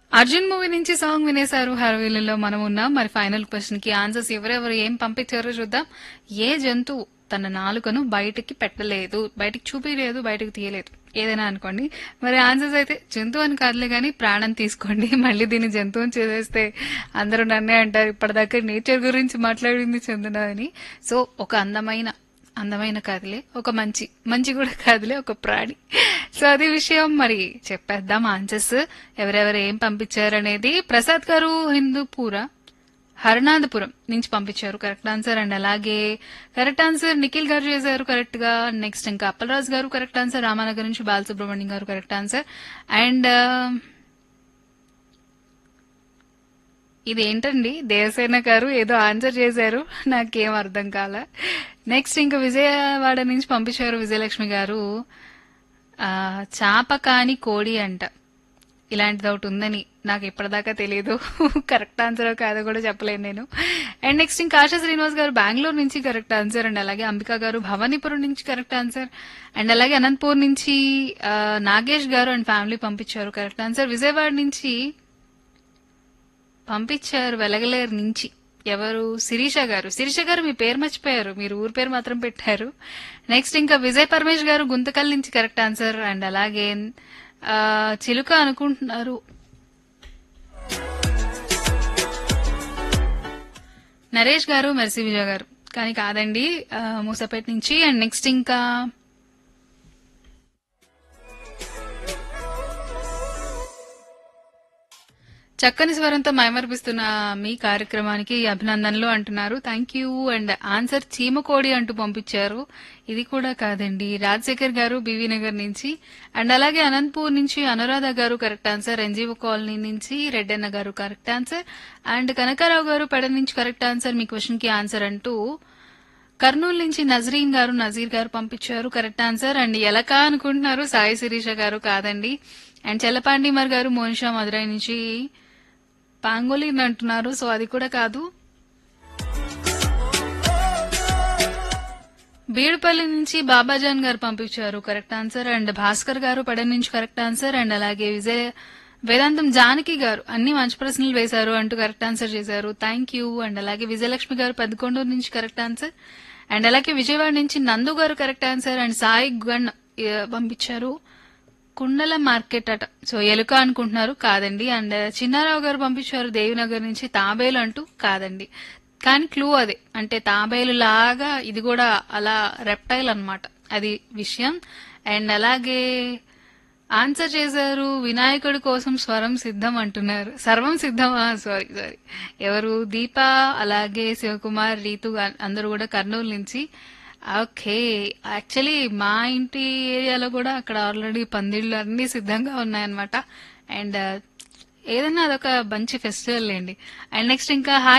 Arjun movie నుంచి song వినేశారు. హరవీలలో మనం ఉన్నాం. మరి ఫైనల్ క్వశ్చన్ కి ఆన్సర్స్ ఎవరెవరు ఏం పంపించారో చూద్దాం. ఏ జంతువు తన నాలుకను బయటికి పెట్టలేదు, బయటికి చూపించలేదు, బయటికి తీయలేదు, ఏదైనా అనుకోండి. మరి ఆన్సర్స్ అయితే జంతువు అని కాదులే గానీ ప్రాణం తీసుకోండి. మళ్ళీ దీన్ని జంతువుని చేసేస్తే అందరూ నన్నే అంటారు ఇప్పటిదాకా నేచర్ గురించి మాట్లాడింది చందన అని. సో ఒక అందమైన అందమైన కాదులే, ఒక మంచి మంచి కూడా కాదులే, ఒక ప్రాణి. సో అది విషయం. మరి చెప్పేద్దాం ఆన్సర్స్ ఎవరెవరు ఏం పంపించారనేది. ప్రసాద్ గారు హిందూపూర హరనాథపురం నుంచి పంపించారు కరెక్ట్ ఆన్సర్. అండ్ అలాగే కరెక్ట్ ఆన్సర్ నిఖిల్ గారు చేశారు కరెక్ట్ గా. నెక్స్ట్ ఇంకా అప్పలరాజు గారు కరెక్ట్ ఆన్సర్. రామానగర్ నుంచి బాలసుబ్రహ్మణ్యం గారు కరెక్ట్ ఆన్సర్. అండ్ ఇదేంటండి దేవసేన గారు ఏదో ఆన్సర్ చేశారు, నాకేం అర్థం కాల. నెక్స్ట్ ఇంకా విజయవాడ నుంచి పంపించారు విజయలక్ష్మి గారు. చాప కాని కోడి అంట, ఇలాంటిది ఒకటి ఉందని నాకు ఇప్పటిదాకా తెలియదు. కరెక్ట్ ఆన్సర్ కాదో కూడా చెప్పలేను నేను. అండ్ నెక్స్ట్ ఇంకా ఆశా శ్రీనివాస్ గారు బెంగళూరు నుంచి కరెక్ట్ ఆన్సర్. అండ్ అలాగే అంబికా గారు భవానీపురం నుంచి కరెక్ట్ ఆన్సర్. అండ్ అలాగే అనంతపూర్ నుంచి నాగేష్ గారు అండ్ ఫ్యామిలీ పంపించారు కరెక్ట్ ఆన్సర్. విజయవాడ నుంచి పంపించారు వెలగలేరు నుంచి ఎవరు శిరీష గారు. శిరీష గారు మీ పేరు మర్చిపోయారు, మీరు ఊరి పేరు మాత్రం పెట్టారు. నెక్స్ట్ ఇంకా విజయ్ పరమేష్ గారు గుంతకల్ నుంచి కరెక్ట్ ఆన్సర్. అండ్ అలాగే చిలుక అనుకుంటున్నారు నరేష్ గారు మెర్సీ విజయ్ గారు, కానీ కాదండి మూసపేట నుంచి. అండ్ నెక్స్ట్ ఇంకా చక్కని స్వరంతో మైమర్పిస్తున్న మీ కార్యక్రమానికి అభినందనలు అంటున్నారు. Thank you. అండ్ ఆన్సర్ చీమకోడి అంటూ పంపించారు. ఇది కూడా కాదండి. రాజశేఖర్ గారు బీవీ నగర్ నుంచి. అండ్ అలాగే అనంతపూర్ నుంచి అనురాధ గారు కరెక్ట్ ఆన్సర్. ఎన్జీఓ కాలనీ నుంచి రెడ్డన్న గారు కరెక్ట్ ఆన్సర్. అండ్ కనకారావు గారు పెడ నుంచి కరెక్ట్ ఆన్సర్. మీ క్వశ్చన్ కి ఆన్సర్ అంటూ కర్నూలు నుంచి నజరీన్ గారు నజీర్ గారు పంపించారు కరెక్ట్ ఆన్సర్. అండ్ ఎలక అనుకుంటున్నారు సాయి శిరీష గారు, కాదండి. అండ్ చెల్లపాండిమర్ గారు మోనిషా మదురై నుంచి పాంగోలిన్ అంటున్నారు, సో అది కూడా కాదు. బీడుపల్లి నుంచి బాబాజాన్ గారు పంపించారు కరెక్ట్ ఆన్సర్. అండ్ భాస్కర్ గారు పడ నుంచి కరెక్ట్ ఆన్సర్. అండ్ అలాగే వేదాంతం జానకి గారు అన్ని మంచి ప్రశ్నలు వేశారు అంటూ కరెక్ట్ ఆన్సర్ చేశారు. Thank you. అండ్ అలాగే విజయలక్ష్మి గారు పెద్దకొండూరు నుంచి కరెక్ట్ ఆన్సర్. అండ్ అలాగే విజయవాడ నుంచి నందు గారు కరెక్ట్ ఆన్సర్. అండ్ సాయి గణ్ పంపించారు కుండల మార్కెట్ అట, సో ఎలుక అనుకుంటున్నారు, కాదండి. అండ్ చిన్నారావు గారు పంపించారు దేవినగర్ నుంచి తాబేలు అంటూ, కాదండి. కానీ క్లూ అదే, అంటే తాబేలు లాగా ఇది కూడా అలా రెప్టైల్ అన్నమాట, అది విషయం. అండ్ అలాగే ఆన్సర్ చేశారు వినాయకుడి కోసం స్వరం సిద్ధం అంటున్నారు, సర్వం సిద్ధమా, సారీ ఎవరు దీప, అలాగే శివకుమార్, రీతు అందరూ కూడా కర్నూలు నుంచి. ఓకే, యాక్చువల్లీ మా ఇంటి ఏరియాలో కూడా అక్కడ ఆల్రెడీ పందిళ్ళు అన్ని సిద్ధంగా ఉన్నాయన్నమాట. అండ్ ఏదైనా అదొక మంచి ఫెస్టివల్ లేండి. అండ్ నెక్స్ట్ ఇంకా హాయ్